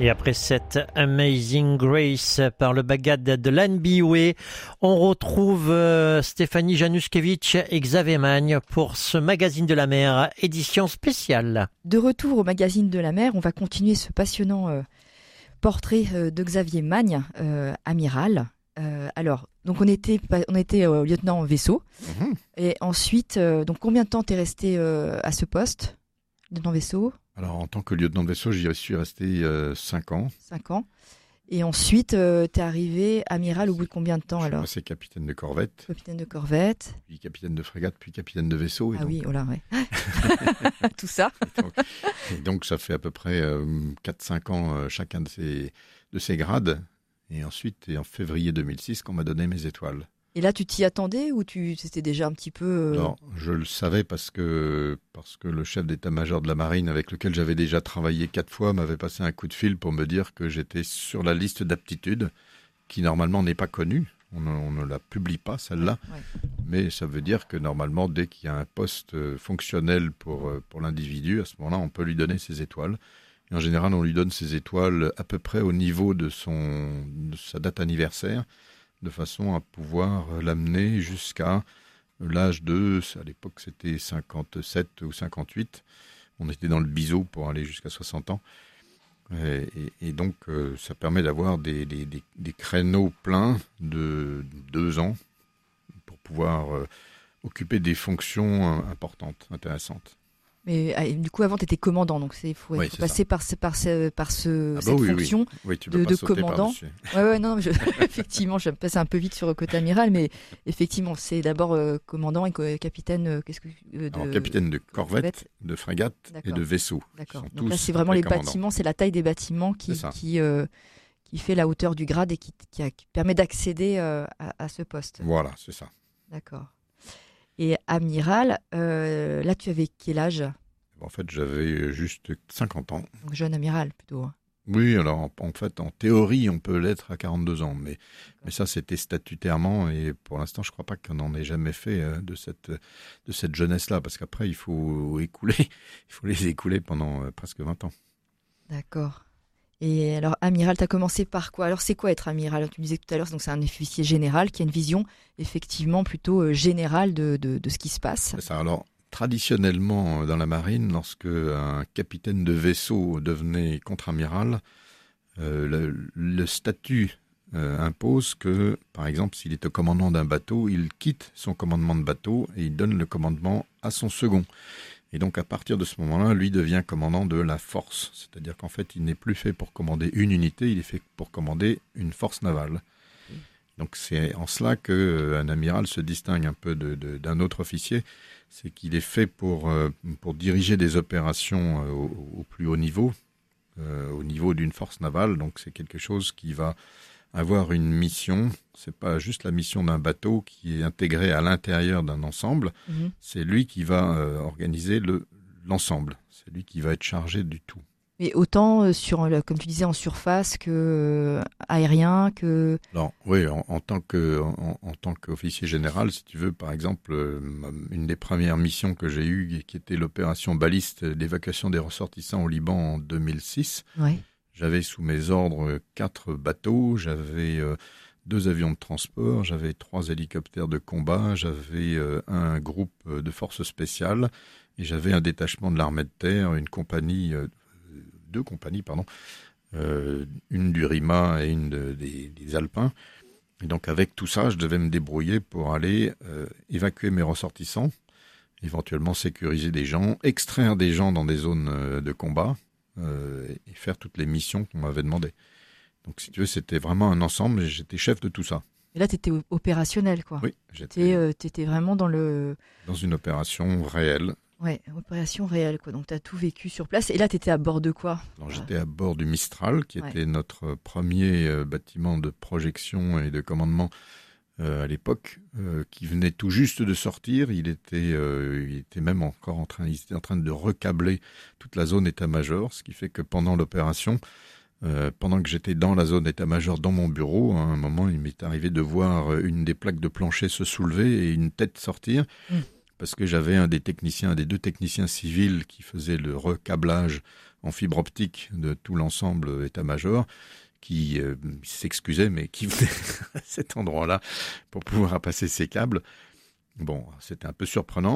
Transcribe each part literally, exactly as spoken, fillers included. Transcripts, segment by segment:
Et après cette Amazing Grace par le bagad de l'Anne Bioué, on retrouve euh, Stéphanie Januszkiewicz et Xavier Magne pour ce Magazine de la mer, édition spéciale. De retour au Magazine de la mer, on va continuer ce passionnant euh, portrait euh, de Xavier Magne, euh, amiral. Euh, alors, donc on était, on était euh, lieutenant en vaisseau. Mmh. Et ensuite, euh, donc combien de temps t'es resté euh, à ce poste, lieutenant vaisseau ? Alors, en tant que lieutenant de vaisseau, j'y suis resté euh, cinq ans. cinq ans. Et ensuite, euh, tu es arrivé amiral au bout de combien de temps je alors ? Je suis passé capitaine de corvette. Capitaine de corvette. Puis capitaine de frégate, puis capitaine de vaisseau. Et ah donc... oui, oh là, ouais. Tout ça. Et donc, et donc, ça fait à peu près euh, quatre cinq ans euh, chacun de ces, de ces grades. Et ensuite, et en février deux mille six, qu'on m'a donné mes étoiles. Et là, tu t'y attendais ou tu c'était déjà un petit peu... Euh... Non, je le savais parce que, parce que le chef d'état-major de la marine, avec lequel j'avais déjà travaillé quatre fois, m'avait passé un coup de fil pour me dire que j'étais sur la liste d'aptitude, qui normalement n'est pas connue. On ne, on ne la publie pas, celle-là. Ouais. Mais ça veut dire que normalement, dès qu'il y a un poste fonctionnel pour, pour l'individu, à ce moment-là, on peut lui donner ses étoiles. Et en général, on lui donne ses étoiles à peu près au niveau de, son, de sa date anniversaire, de façon à pouvoir l'amener jusqu'à l'âge de, à l'époque c'était cinquante-sept ou cinquante-huit, on était dans le biseau pour aller jusqu'à soixante ans, et, et, et donc euh, ça permet d'avoir des, des, des, des créneaux pleins de deux ans pour pouvoir euh, occuper des fonctions euh, importantes, intéressantes. Mais ah, du coup, avant, tu étais commandant, donc il faut, oui, faut passer par, ce, par, ce, par ce, ah cette bah oui, fonction oui. Oui, tu de, de commandant. Ouais, ouais, non, je, effectivement, je passe un peu vite sur le côté amiral, mais effectivement, c'est d'abord euh, commandant et capitaine. Euh, qu'est-ce que euh, de, Alors, capitaine de corvette, de frégate et de vaisseau. D'accord. Donc là, c'est vraiment les commandants. Bâtiments, c'est la taille des bâtiments qui qui, euh, qui fait la hauteur du grade et qui, qui, a, qui permet d'accéder euh, à, à ce poste. Voilà, c'est ça. D'accord. Et amiral, euh, là, tu avais quel âge ? En fait, j'avais juste cinquante ans. Donc jeune amiral, plutôt. Oui, alors en, en fait, en théorie, on peut l'être à quarante-deux ans. Mais, mais ça, c'était statutairement. Et pour l'instant, je ne crois pas qu'on en ait jamais fait euh, de cette, de cette jeunesse-là. Parce qu'après, il faut écouler. Il faut les écouler pendant euh, presque vingt ans. D'accord. Et alors, amiral, tu as commencé par quoi ? Alors, c'est quoi être amiral ? Tu me disais tout à l'heure, donc c'est un officier général qui a une vision effectivement plutôt euh, générale de, de, de ce qui se passe. C'est ça. Alors, traditionnellement, dans la marine, lorsque un capitaine de vaisseau devenait contre-amiral, euh, le, le statut euh, impose que, par exemple, s'il est au commandement d'un bateau, il quitte son commandement de bateau et il donne le commandement à son second. Et donc, à partir de ce moment-là, lui devient commandant de la force. C'est-à-dire qu'en fait, il n'est plus fait pour commander une unité, il est fait pour commander une force navale. Donc, c'est en cela qu'un amiral se distingue un peu de, de, d'un autre officier. C'est qu'il est fait pour, euh, pour diriger des opérations euh, au, au plus haut niveau, euh, au niveau d'une force navale. Donc, c'est quelque chose qui va avoir une mission. C'est pas juste la mission d'un bateau qui est intégré à l'intérieur d'un ensemble. Mmh. C'est lui qui va euh, organiser le, l'ensemble. C'est lui qui va être chargé du tout. Et autant sur, comme tu disais, en surface que euh, aérien que. Non, oui, en, en tant que en, en tant qu'officier général, si tu veux, par exemple, euh, une des premières missions que j'ai eues, qui était l'opération baliste d'évacuation des ressortissants au Liban en deux mille six. Ouais. J'avais sous mes ordres quatre bateaux, j'avais euh, deux avions de transport, j'avais trois hélicoptères de combat, j'avais euh, un groupe de forces spéciales et j'avais un détachement de l'armée de terre, une compagnie. Euh, deux compagnies, pardon, euh, une du RIMA et une de, des, des Alpins. Et donc avec tout ça, je devais me débrouiller pour aller euh, évacuer mes ressortissants, éventuellement sécuriser des gens, extraire des gens dans des zones euh, de combat euh, et faire toutes les missions qu'on m'avait demandées. Donc si tu veux, c'était vraiment un ensemble et j'étais chef de tout ça. Et là, tu étais opérationnel, quoi. Oui, j'étais... Euh, tu étais vraiment dans le... Dans une opération réelle. Ouais, opération réelle, quoi. Donc, tu as tout vécu sur place. Et là, tu étais à bord de quoi ? Alors, j'étais à bord du Mistral, qui ouais. était notre premier euh, bâtiment de projection et de commandement euh, à l'époque, euh, qui venait tout juste de sortir. Il était, euh, il était même encore en train, il était en train de recabler toute la zone état-major, ce qui fait que pendant l'opération, euh, pendant que j'étais dans la zone état-major, dans mon bureau, à un moment, il m'est arrivé de voir une des plaques de plancher se soulever et une tête sortir. Mmh. Parce que j'avais un des techniciens, un des deux techniciens civils qui faisaient le recablage en fibre optique de tout l'ensemble état-major, qui euh, s'excusait, mais qui venait à cet endroit-là pour pouvoir passer ses câbles. Bon, c'était un peu surprenant.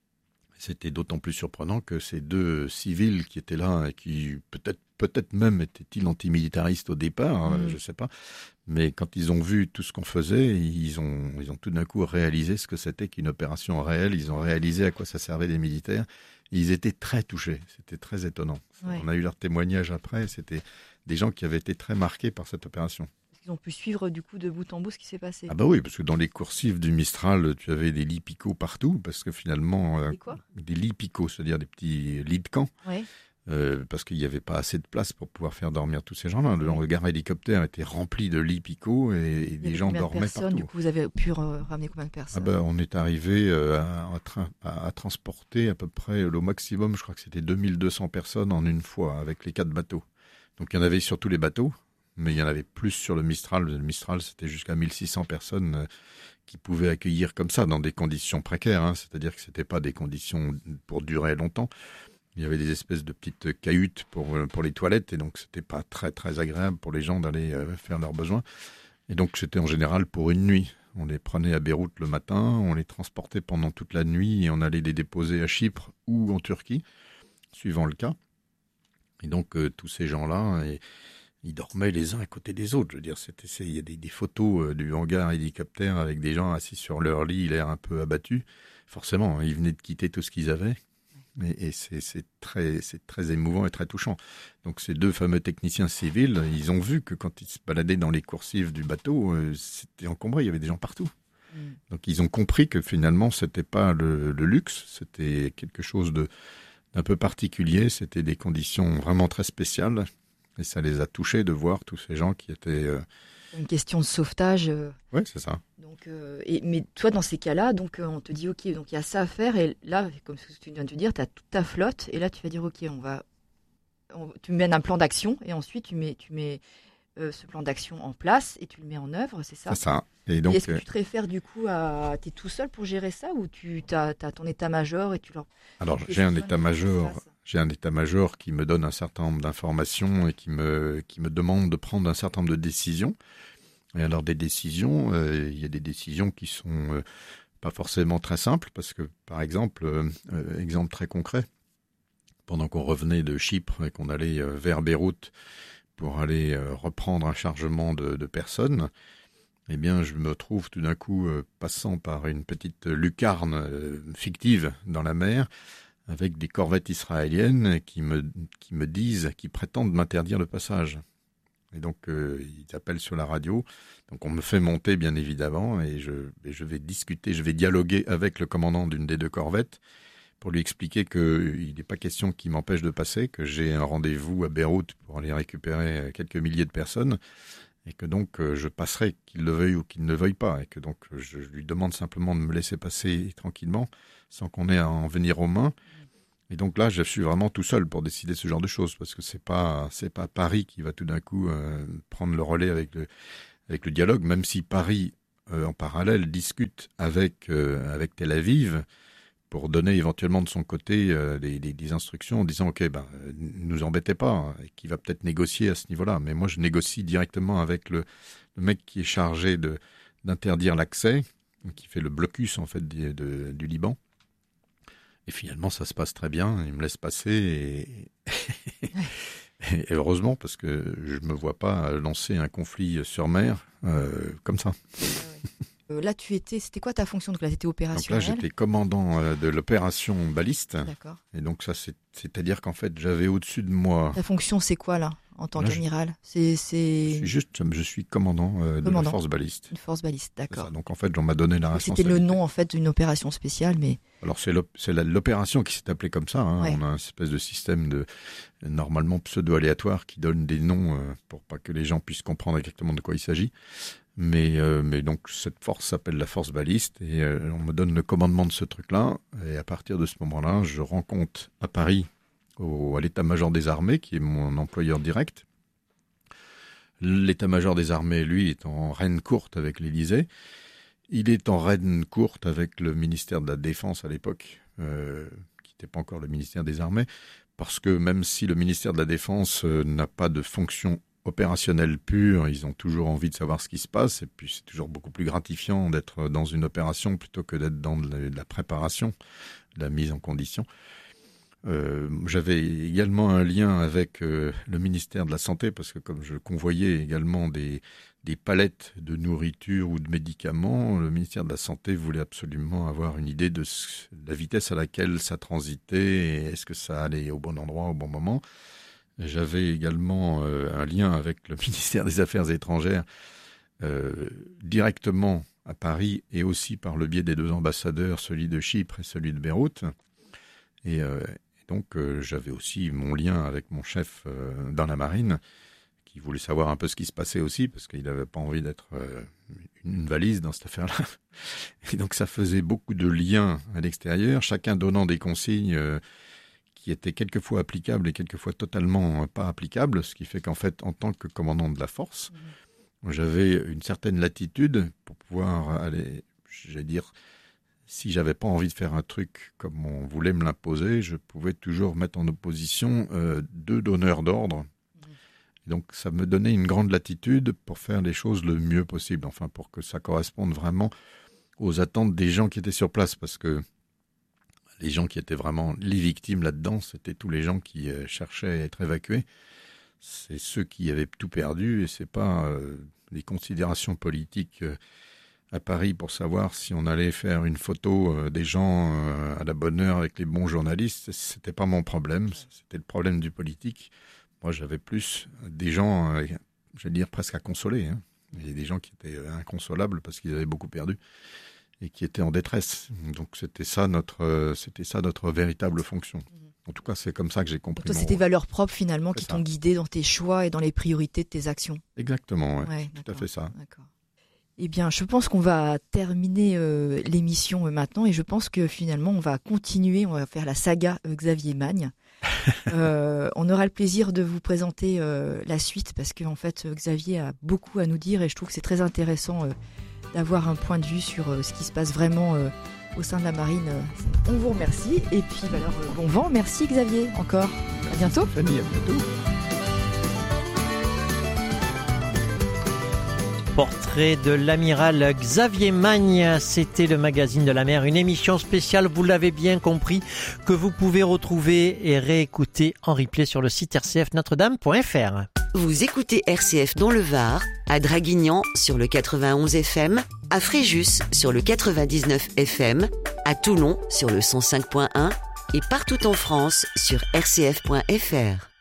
C'était d'autant plus surprenant que ces deux civils qui étaient là, et qui peut-être, peut-être même étaient-ils antimilitaristes au départ, mmh. euh, je ne sais pas, mais quand ils ont vu tout ce qu'on faisait, ils ont, ils ont tout d'un coup réalisé ce que c'était qu'une opération réelle, ils ont réalisé à quoi ça servait les militaires. Ils étaient très touchés, c'était très étonnant. Ouais. On a eu leur témoignage après, c'était des gens qui avaient été très marqués par cette opération. Ils ont pu suivre du coup de bout en bout ce qui s'est passé. Ah bah oui, parce que dans les coursives du Mistral, tu avais des lits picots partout, parce que finalement... Euh, quoi des lits picots, c'est-à-dire des petits lits de camp, ouais. euh, parce qu'il n'y avait pas assez de place pour pouvoir faire dormir tous ces gens-là. Le hangar hélicoptère était rempli de lits picots et, et des gens dormaient de partout. Du coup, vous avez pu ramener combien de personnes? Ah bah, on est arrivé euh, à, à, à transporter à peu près au maximum, je crois que c'était deux mille deux cents personnes en une fois, avec les quatre bateaux. Donc il y en avait sur tous les bateaux, mais il y en avait plus sur le Mistral. Le Mistral, c'était jusqu'à mille six cents personnes euh, qui pouvaient accueillir comme ça, dans des conditions précaires. Hein, c'est-à-dire que ce n'était pas des conditions pour durer longtemps. Il y avait des espèces de petites cahutes pour, pour les toilettes, et donc ce n'était pas très, très agréable pour les gens d'aller euh, faire leurs besoins. Et donc c'était en général pour une nuit. On les prenait à Beyrouth le matin, on les transportait pendant toute la nuit, et on allait les déposer à Chypre ou en Turquie, suivant le cas. Et donc euh, tous ces gens-là... Et, ils dormaient les uns à côté des autres. Je veux dire, c'était, c'est, il y a des, des photos euh, du hangar hélicoptère avec des gens assis sur leur lit, l'air un peu abattu. Forcément, hein, ils venaient de quitter tout ce qu'ils avaient. Et, et c'est, c'est, très, c'est très émouvant et très touchant. Donc ces deux fameux techniciens civils, ils ont vu que quand ils se baladaient dans les coursives du bateau, euh, c'était encombré, il y avait des gens partout. Mm. Donc ils ont compris que finalement, c'était pas le, le luxe, c'était quelque chose de, d'un peu particulier, c'était des conditions vraiment très spéciales. Et ça les a touchés de voir tous ces gens qui étaient... Euh... Une question de sauvetage. Euh... Oui, c'est ça. Donc, euh, et, mais toi, dans ces cas-là, donc, euh, on te dit, OK, donc il y a ça à faire. Et là, comme ce que tu viens de te dire, tu as toute ta flotte. Et là, tu vas dire, OK, on va... On, tu mènes un plan d'action. Et ensuite, tu mets, tu mets euh, ce plan d'action en place et tu le mets en œuvre, c'est ça? C'est ça. Et donc, et est-ce que tu te réfères du coup à... Tu es tout seul pour gérer ça ou tu as ton état-major et tu leur... Alors, j'ai un état-major... J'ai un état-major qui me donne un certain nombre d'informations et qui me, qui me demande de prendre un certain nombre de décisions. Et alors des décisions, euh, il y a des décisions qui sont euh, pas forcément très simples parce que, par exemple, euh, euh, exemple très concret, pendant qu'on revenait de Chypre et qu'on allait euh, vers Beyrouth pour aller euh, reprendre un chargement de, de personnes, eh bien, je me trouve tout d'un coup euh, passant par une petite lucarne euh, fictive dans la mer, avec des corvettes israéliennes qui me, qui me disent, qui prétendent m'interdire le passage. Et donc, euh, ils appellent sur la radio. Donc, on me fait monter, bien évidemment, et je, et je vais discuter, je vais dialoguer avec le commandant d'une des deux corvettes pour lui expliquer qu'il n'est pas question qu'il m'empêche de passer, que j'ai un rendez-vous à Beyrouth pour aller récupérer quelques milliers de personnes, et que donc euh, je passerai, qu'il le veuille ou qu'il ne le veuille pas, et que donc je lui demande simplement de me laisser passer tranquillement, sans qu'on ait à en venir aux mains. Et donc là, je suis vraiment tout seul pour décider ce genre de choses, parce que c'est pas c'est pas Paris qui va tout d'un coup euh, prendre le relais avec le avec le dialogue, même si Paris euh, en parallèle discute avec euh, avec Tel Aviv pour donner éventuellement de son côté euh, des, des, des instructions en disant ok ben euh, nous embêtez pas, hein, et qui va peut-être négocier à ce niveau-là. Mais moi, je négocie directement avec le, le mec qui est chargé de d'interdire l'accès, qui fait le blocus en fait du, de, du Liban. Et finalement, ça se passe très bien. Il me laisse passer et, et heureusement, parce que je ne me vois pas lancer un conflit sur mer euh, comme ça. Euh, là, tu étais, c'était quoi ta fonction? Donc là, tu étais opérationnel. Donc là, j'étais commandant euh, de l'opération baliste. D'accord. Et donc ça, c'est, c'est-à-dire qu'en fait, j'avais au-dessus de moi... Ta fonction, c'est quoi là, en tant là, qu'amiral? C'est, c'est... Je suis juste, je suis commandant, euh, de commandant. la force baliste. Une force baliste, d'accord. Donc en fait, on m'a donné la donc, responsabilité. C'était le nom en fait d'une opération spéciale, mais... Alors c'est, c'est la, l'opération qui s'est appelée comme ça. Hein. Ouais. On a une espèce de système de normalement pseudo-aléatoire qui donne des noms euh, pour pas que les gens puissent comprendre exactement de quoi il s'agit. Mais, euh, mais donc cette force s'appelle la force baliste et euh, on me donne le commandement de ce truc-là. Et à partir de ce moment-là, je rends compte à Paris au, à l'état-major des armées, qui est mon employeur direct. L'état-major des armées, lui, est en reine courte avec l'Élysée. Il est en reine courte avec le ministère de la Défense à l'époque, euh, qui n'était pas encore le ministère des Armées, parce que même si le ministère de la Défense euh, n'a pas de fonction opérationnelle pure, ils ont toujours envie de savoir ce qui se passe, et puis c'est toujours beaucoup plus gratifiant d'être dans une opération plutôt que d'être dans de la, de la préparation, de la mise en condition. Euh, j'avais également un lien avec euh, le ministère de la Santé, parce que comme je convoyais également des, des palettes de nourriture ou de médicaments, le ministère de la Santé voulait absolument avoir une idée de ce, la vitesse à laquelle ça transitait et est-ce que ça allait au bon endroit au bon moment. J'avais également euh, un lien avec le ministère des Affaires étrangères euh, directement à Paris et aussi par le biais des deux ambassadeurs, celui de Chypre et celui de Beyrouth. Et, euh, et donc euh, j'avais aussi mon lien avec mon chef euh, dans la marine qui voulait savoir un peu ce qui se passait aussi parce qu'il n'avait pas envie d'être euh, une valise dans cette affaire-là. Et donc ça faisait beaucoup de liens à l'extérieur, chacun donnant des consignes euh, qui étaient quelquefois applicables et quelquefois totalement pas applicables, ce qui fait qu'en fait, en tant que commandant de la force, mmh. j'avais une certaine latitude pour pouvoir aller, j'allais dire, si j'avais pas envie de faire un truc comme on voulait me l'imposer, je pouvais toujours mettre en opposition euh, deux donneurs d'ordre. Mmh. Donc ça me donnait une grande latitude pour faire les choses le mieux possible, enfin pour que ça corresponde vraiment aux attentes des gens qui étaient sur place, parce que les gens qui étaient vraiment les victimes là-dedans, c'était tous les gens qui euh, cherchaient à être évacués. C'est ceux qui avaient tout perdu et c'est pas euh, des considérations politiques euh, à Paris pour savoir si on allait faire une photo euh, des gens euh, à la bonne heure avec les bons journalistes. C'était pas mon problème, c'était le problème du politique. Moi, j'avais plus des gens, euh, j'allais dire presque à consoler. Hein. Il y a des gens qui étaient inconsolables parce qu'ils avaient beaucoup perdu et qui étaient en détresse. Donc c'était ça notre, euh, c'était ça notre véritable fonction. En tout cas, c'est comme ça que j'ai compris. Toi, c'est tes valeurs propres finalement qui t'ont guidé dans tes choix et dans les priorités de tes actions. Exactement, ouais. Ouais, tout à fait ça. D'accord. Eh bien, je pense qu'on va terminer euh, l'émission euh, maintenant et je pense que finalement, on va continuer, on va faire la saga euh, Xavier Magne. euh, on aura le plaisir de vous présenter euh, la suite parce qu'en fait, Xavier a beaucoup à nous dire et je trouve que c'est très intéressant euh, d'avoir un point de vue sur euh, ce qui se passe vraiment euh, au sein de la marine. On vous remercie et puis bah, alors, euh, bon vent. Merci Xavier encore. À bientôt. Fanny, à bientôt. Portrait de l'amiral Xavier Magne, c'était le magazine de la mer, une émission spéciale, vous l'avez bien compris, que vous pouvez retrouver et réécouter en replay sur le site r c f notre dame point f r. Vous écoutez R C F dans le Var, à Draguignan sur le quatre-vingt-onze F M, à Fréjus sur le quatre-vingt-dix-neuf F M, à Toulon sur le cent cinq point un et partout en France sur r c f point f r.